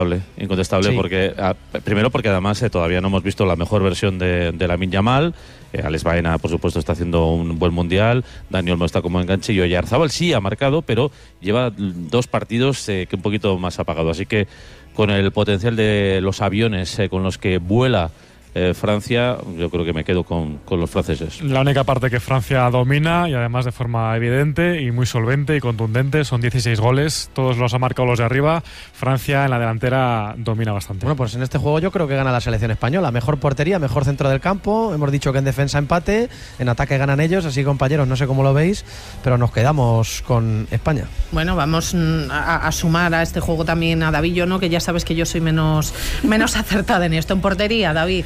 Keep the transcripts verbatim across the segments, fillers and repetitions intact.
Incontestable, Sí. porque a, primero porque además eh, todavía no hemos visto la mejor versión de, de Lamine Yamal. eh, Alex Baena, por supuesto, está haciendo un buen mundial. Dani Olmo está como enganche y Oyarzabal sí ha marcado, pero lleva dos partidos eh, que un poquito más apagado. Así que con el potencial de los aviones eh, con los que vuela Eh, Francia, yo creo que me quedo con, con los franceses. La única parte que Francia domina, y además de forma evidente y muy solvente y contundente, son dieciséis goles, todos los ha marcado los de arriba. Francia en la delantera domina bastante. Bueno, pues en este juego yo creo que gana la selección española. Mejor portería, mejor centro del campo. Hemos dicho que en defensa empate, en ataque ganan ellos. Así, compañeros, no sé cómo lo veis, pero nos quedamos con España. Bueno, vamos a, a sumar a este juego también a David Llono, que ya sabes que yo soy menos, menos acertada en esto. En portería, David.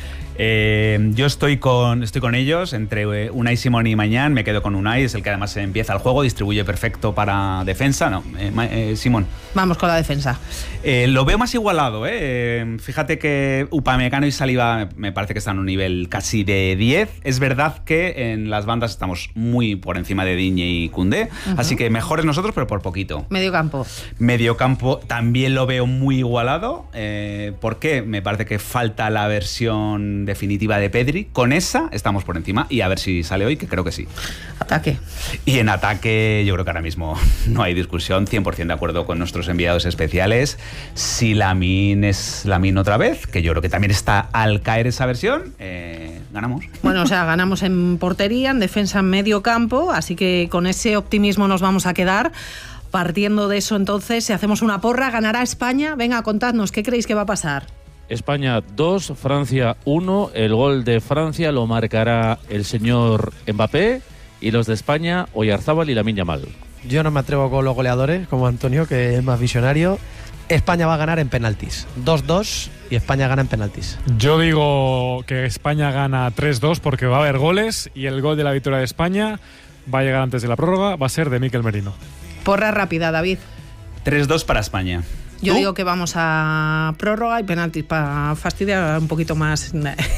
Eh, yo estoy con, estoy con ellos, entre Unai Simón y Mañán. Me quedo con Unai, es el que además empieza el juego, distribuye perfecto para defensa. No, eh, eh, Simón. Vamos con la defensa. Eh, lo veo más igualado, ¿eh? Fíjate que Upamecano y Saliba me parece que están a un nivel casi de diez. Es verdad que en las bandas estamos muy por encima de Digne y Koundé, uh-huh. Así que mejores nosotros, pero por poquito. Medio campo. Medio campo también lo veo muy igualado. Eh, ¿Por qué? Me parece que falta la versión definitiva de Pedri. Con esa estamos por encima y a ver si sale hoy, que creo que sí. Ataque. Y en ataque yo creo que ahora mismo no hay discusión, cien por ciento de acuerdo con nuestros enviados especiales. Si Lamine es Lamine otra vez, que yo creo que también está al caer esa versión, eh, ganamos. Bueno, o sea, ganamos en portería, en defensa, en medio campo, así que con ese optimismo nos vamos a quedar. Partiendo de eso, entonces, si hacemos una porra, ¿ganará España? Venga, contadnos, ¿qué creéis que va a pasar? España dos, Francia uno. El gol de Francia lo marcará el señor Mbappé y los de España, Oyarzabal y Lamine Yamal. Yo no me atrevo con los goleadores, como Antonio, que es más visionario. España va a ganar en penaltis. dos dos y España gana en penaltis. Yo digo que España gana tres dos porque va a haber goles y el gol de la victoria de España va a llegar antes de la prórroga, va a ser de Mikel Merino. Porra rápida, David. tres dos para España. Yo ¿Tú? digo que vamos a prórroga y penaltis para fastidiar un poquito más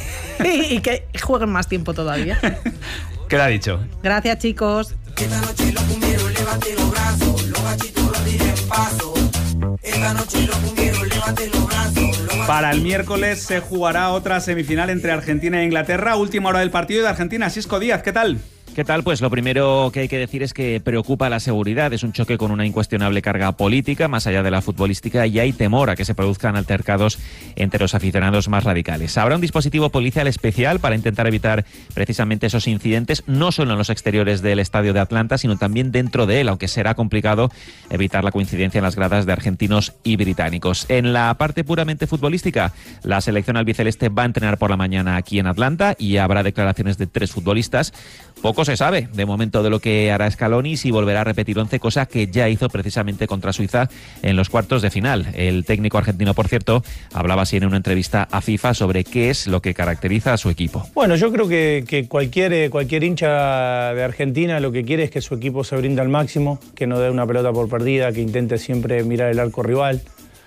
y que jueguen más tiempo todavía. Queda dicho. Gracias, chicos. Esta noche los cumbieros levanten los brazos, los gachitos los tiren paso. Esta noche los cumbieros levanten los brazos. Los Para el miércoles se jugará otra semifinal entre Argentina e Inglaterra. Última hora del partido de Argentina. Sisco Díaz, ¿qué tal? ¿Qué tal? Pues lo primero que hay que decir es que preocupa la seguridad. Es un choque con una incuestionable carga política, más allá de la futbolística, y hay temor a que se produzcan altercados entre los aficionados más radicales. Habrá un dispositivo policial especial para intentar evitar precisamente esos incidentes, no solo en los exteriores del estadio de Atlanta, sino también dentro de él, aunque será complicado evitar la coincidencia en las gradas de argentinos y británicos. En la parte puramente futbolística, la selección albiceleste va a entrenar por la mañana aquí en Atlanta y habrá declaraciones de tres futbolistas. Poco se sabe de momento de lo que hará Scaloni, si volverá a repetir once, cosa que ya hizo precisamente contra Suiza en los cuartos de final. El técnico argentino, por cierto, hablaba así en una entrevista a FIFA sobre qué es lo que caracteriza a su equipo. Bueno, yo creo que, que cualquier, cualquier hincha de Argentina lo que quiere es que su equipo se brinde al máximo, que no dé una pelota por perdida, que intente siempre mirar el arco rival.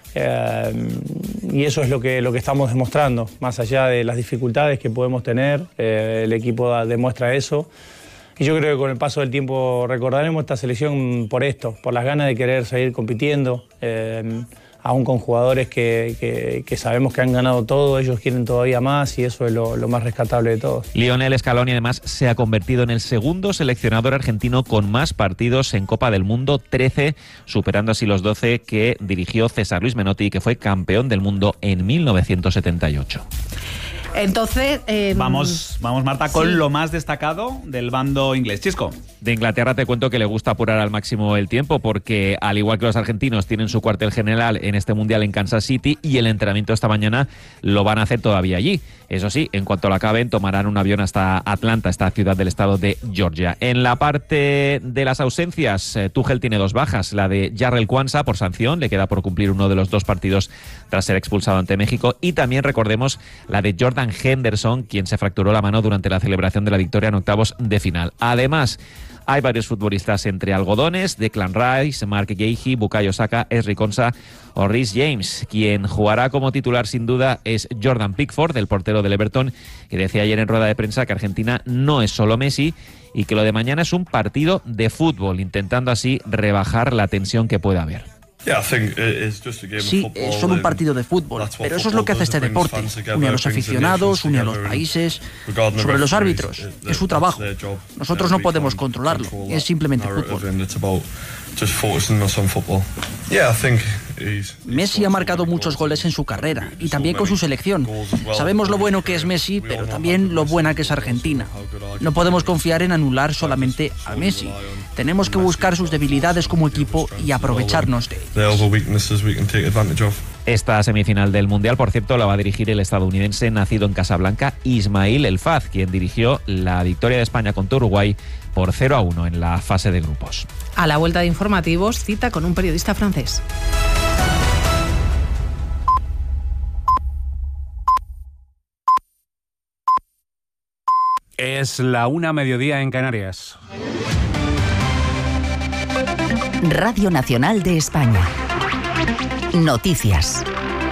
Eh, y eso es lo que, lo que estamos demostrando, más allá de las dificultades que podemos tener, eh, el equipo da, demuestra eso. Y yo creo que con el paso del tiempo recordaremos esta selección por esto, por las ganas de querer seguir compitiendo, eh, aún con jugadores que, que, que sabemos que han ganado todo, ellos quieren todavía más y eso es lo, lo más rescatable de todo. Lionel Scaloni además se ha convertido en el segundo seleccionador argentino con más partidos en Copa del Mundo, trece, superando así los doce que dirigió César Luis Menotti, que fue campeón del mundo en mil novecientos setenta y ocho. Entonces, eh, Vamos, vamos Marta, con sí. lo más destacado del bando inglés. Chisco. De Inglaterra te cuento que le gusta apurar al máximo el tiempo porque, al igual que los argentinos, tienen su cuartel general en este Mundial en Kansas City y el entrenamiento esta mañana lo van a hacer todavía allí. Eso sí, en cuanto lo acaben, tomarán un avión hasta Atlanta, esta ciudad del estado de Georgia. En la parte de las ausencias, eh, Tuchel tiene dos bajas. La de Jarrell Quansah por sanción, le queda por cumplir uno de los dos partidos tras ser expulsado ante México. Y también recordemos la de Jordan Henderson, quien se fracturó la mano durante la celebración de la victoria en octavos de final. Además, hay varios futbolistas entre algodones: Declan Rice, Mark Guehi, Bukayo Saka, Ezri Konsa o Reece James. Quien jugará como titular sin duda es Jordan Pickford, el portero del Everton, que decía ayer en rueda de prensa que Argentina no es solo Messi y que lo de mañana es un partido de fútbol, intentando así rebajar la tensión que pueda haber. Sí, es solo un partido de fútbol, pero eso es lo que hace este deporte. Une a los aficionados, une a los países. Sobre los árbitros, es su trabajo. Nosotros no podemos controlarlo, es simplemente fútbol. Messi ha marcado muchos goles en su carrera y también con su selección. Sabemos lo bueno que es Messi, pero también lo buena que es Argentina. No podemos confiar en anular solamente a Messi. Tenemos que buscar sus debilidades como equipo y aprovecharnos de ellas. Esta semifinal del Mundial, por cierto, la va a dirigir el estadounidense nacido en Casablanca, Ismail El Faz, quien dirigió la victoria de España contra Uruguay por cero a uno en la fase de grupos. A la vuelta de informativos, cita con un periodista francés. Es la una mediodía en Canarias. Radio Nacional de España. Noticias.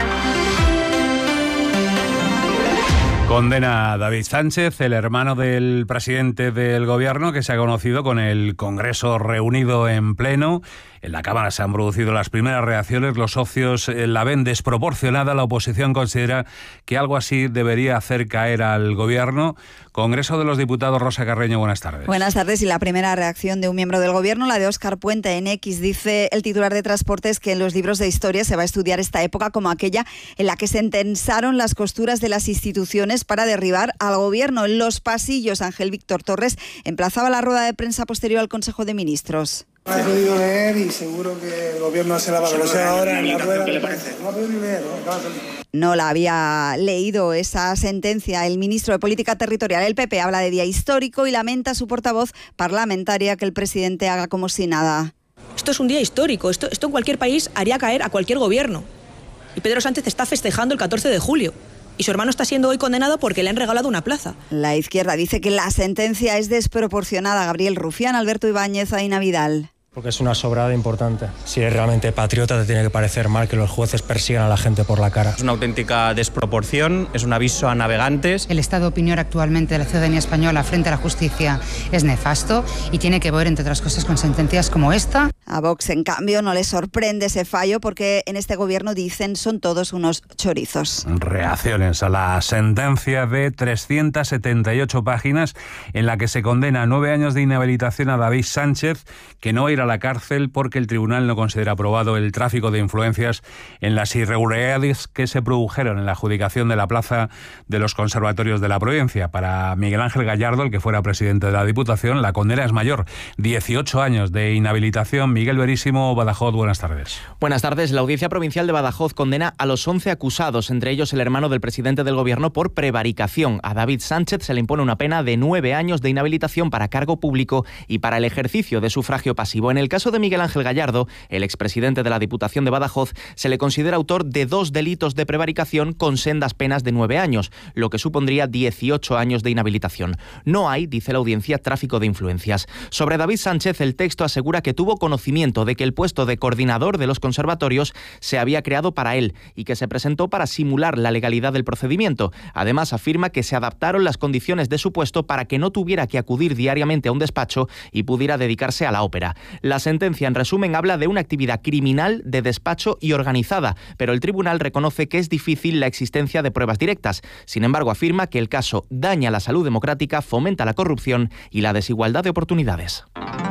Condena a David Sánchez, el hermano del presidente del gobierno, que se ha conocido con el Congreso reunido en pleno. En la Cámara se han producido las primeras reacciones. Los socios la ven desproporcionada. La oposición considera que algo así debería hacer caer al gobierno. Congreso de los Diputados, Rosa Carreño, buenas tardes. Buenas tardes. Y la primera reacción de un miembro del gobierno, la de Óscar Puente en X, dice el titular de Transportes que en los libros de historia se va a estudiar esta época como aquella en la que se entensaron las costuras de las instituciones para derribar al gobierno. En los pasillos, Ángel Víctor Torres emplazaba la rueda de prensa posterior al Consejo de Ministros. No he podido leer y seguro que el gobierno hace la valoración ahora en la rueda. ¿Qué le parece? No he podido ni leer, ¿no? No la había leído esa sentencia. El ministro de Política Territorial, el P P, habla de día histórico y lamenta a su portavoz parlamentaria que el presidente haga como si nada. Esto es un día histórico. Esto, esto en cualquier país haría caer a cualquier gobierno. Y Pedro Sánchez está festejando el catorce de julio. Y su hermano está siendo hoy condenado porque le han regalado una plaza. La izquierda dice que la sentencia es desproporcionada. Gabriel Rufián, Alberto Ibáñez, Aina Vidal. Porque es una sobrada importante. Si eres realmente patriota, te tiene que parecer mal que los jueces persigan a la gente por la cara. Es una auténtica desproporción, es un aviso a navegantes. El estado de opinión actualmente de la ciudadanía española frente a la justicia es nefasto y tiene que ver, entre otras cosas, con sentencias como esta. A Vox, en cambio, no le sorprende ese fallo porque en este gobierno dicen son todos unos chorizos. Reacciones a la sentencia de trescientas setenta y ocho páginas en la que se condena a nueve años de inhabilitación a David Sánchez, que no va a ir a la cárcel porque el tribunal no considera aprobado el tráfico de influencias en las irregularidades que se produjeron en la adjudicación de la plaza de los conservatorios de la Providencia. Para Miguel Ángel Gallardo, el que fuera presidente de la Diputación, la condena es mayor, dieciocho años de inhabilitación. Miguel Verísimo, Badajoz, buenas tardes. Buenas tardes. La Audiencia Provincial de Badajoz condena a los once acusados, entre ellos el hermano del presidente del gobierno, por prevaricación. A David Sánchez se le impone una pena de nueve años de inhabilitación para cargo público y para el ejercicio de sufragio pasivo. En el caso de Miguel Ángel Gallardo, el expresidente de la Diputación de Badajoz, se le considera autor de dos delitos de prevaricación con sendas penas de nueve años, lo que supondría dieciocho años de inhabilitación. No hay, dice la audiencia, tráfico de influencias. Sobre David Sánchez, el texto asegura que tuvo conocimiento de que el puesto de coordinador de los conservatorios se había creado para él y que se presentó para simular la legalidad del procedimiento. Además, afirma que se adaptaron las condiciones de su puesto para que no tuviera que acudir diariamente a un despacho y pudiera dedicarse a la ópera. La sentencia, en resumen, habla de una actividad criminal de despacho y organizada, pero el tribunal reconoce que es difícil la existencia de pruebas directas. Sin embargo, afirma que el caso daña la salud democrática, fomenta la corrupción y la desigualdad de oportunidades.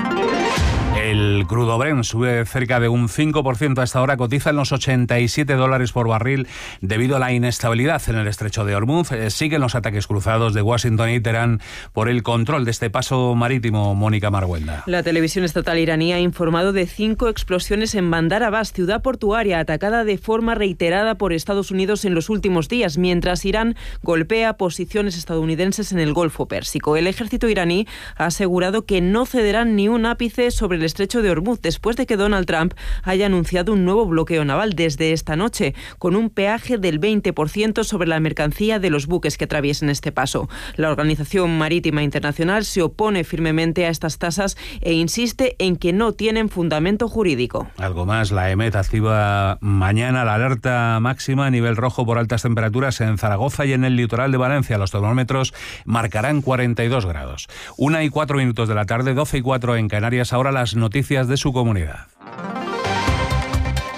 El crudo Brent sube cerca de un cinco por ciento a esta hora, cotiza en los ochenta y siete dólares por barril debido a la inestabilidad en el estrecho de Hormuz. Eh, siguen los ataques cruzados de Washington y Teherán por el control de este paso marítimo. Mónica Marguenda. La televisión estatal iraní ha informado de cinco explosiones en Bandar Abbas, ciudad portuaria atacada de forma reiterada por Estados Unidos en los últimos días, mientras Irán golpea posiciones estadounidenses en el Golfo Pérsico. El ejército iraní ha asegurado que no cederán ni un ápice sobre el estrecho de Hormuz después de que Donald Trump haya anunciado un nuevo bloqueo naval desde esta noche, con un peaje del veinte por ciento sobre la mercancía de los buques que atraviesen este paso. La Organización Marítima Internacional se opone firmemente a estas tasas e insiste en que no tienen fundamento jurídico. Algo más, la EMET activa mañana la alerta máxima a nivel rojo por altas temperaturas en Zaragoza y en el litoral de Valencia. Los termómetros marcarán cuarenta y dos grados. Una y cuatro minutos de la tarde, doce y cuatro en Canarias. Ahora las noticias de su comunidad.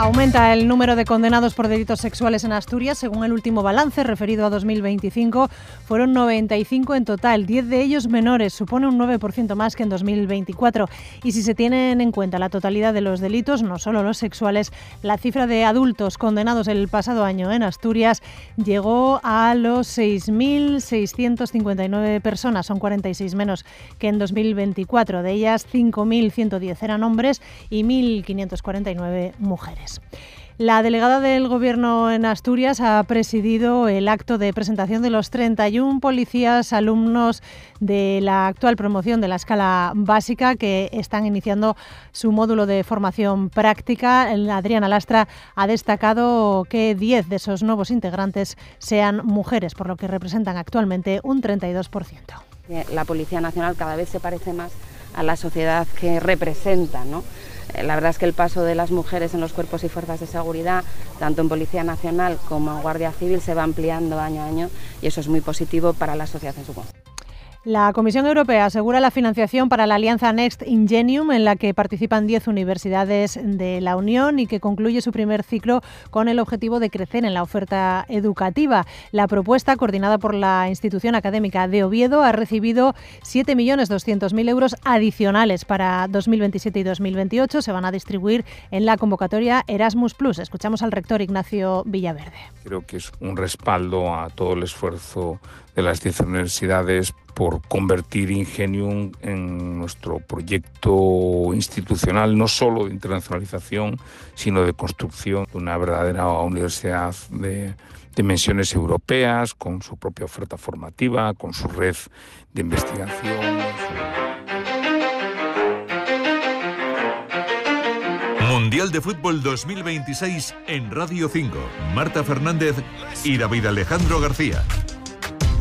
Aumenta el número de condenados por delitos sexuales en Asturias. Según el último balance referido a dos mil veinticinco, fueron noventa y cinco en total, diez de ellos menores, supone un nueve por ciento más que en dos mil veinticuatro. Y si se tienen en cuenta la totalidad de los delitos, no solo los sexuales, la cifra de adultos condenados el pasado año en Asturias llegó a los seis mil seiscientos cincuenta y nueve personas, son cuarenta y seis menos que en dos mil veinticuatro. De ellas, cinco mil ciento diez eran hombres y mil quinientos cuarenta y nueve mujeres. La delegada del Gobierno en Asturias ha presidido el acto de presentación de los treinta y uno policías alumnos de la actual promoción de la escala básica que están iniciando su módulo de formación práctica. Adriana Lastra ha destacado que diez de esos nuevos integrantes sean mujeres, por lo que representan actualmente un treinta y dos por ciento. La Policía Nacional cada vez se parece más a la sociedad que representa, ¿no? La verdad es que el paso de las mujeres en los cuerpos y fuerzas de seguridad, tanto en Policía Nacional como en Guardia Civil, se va ampliando año a año y eso es muy positivo para la sociedad en su conjunto. La Comisión Europea asegura la financiación para la alianza Next Ingenium, en la que participan diez universidades de la Unión y que concluye su primer ciclo con el objetivo de crecer en la oferta educativa. La propuesta, coordinada por la institución académica de Oviedo, ha recibido siete millones doscientos mil euros adicionales para dos mil veintisiete y dos mil veintiocho. Se van a distribuir en la convocatoria Erasmus plus. Escuchamos al rector Ignacio Villaverde. Creo que es un respaldo a todo el esfuerzo de las diez universidades por convertir Ingenium en nuestro proyecto institucional, no solo de internacionalización, sino de construcción de una verdadera universidad de dimensiones europeas, con su propia oferta formativa, con su red de investigación. Mundial de Fútbol dos mil veintiséis en Radio cinco. Marta Fernández y David Alejandro García.